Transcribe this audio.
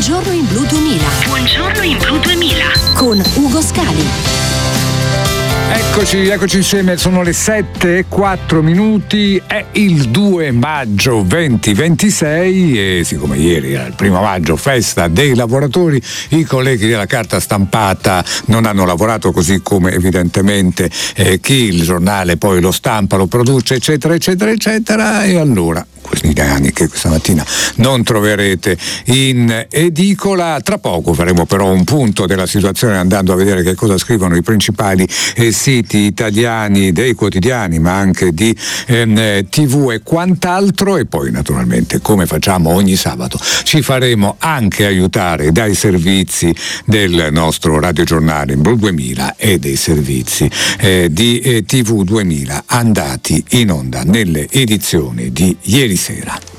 Buongiorno in Blu 2000. Buongiorno in Blu 2000 con Ugo Scali. Eccoci insieme, sono le 7:04, è il 2 maggio 2026 e siccome ieri era il 1 maggio, festa dei lavoratori, i colleghi della carta stampata non hanno lavorato così come evidentemente chi il giornale poi lo stampa, lo produce, eccetera, e allora questi italiani che questa mattina non troverete in edicola. Tra poco faremo però un punto della situazione andando a vedere che cosa scrivono i principali siti italiani dei quotidiani ma anche di TV e quant'altro, e poi naturalmente, come facciamo ogni sabato, ci faremo anche aiutare dai servizi del nostro radiogiornale in Blu 2000 e dei servizi di TV 2000 andati in onda nelle edizioni di ieri sera.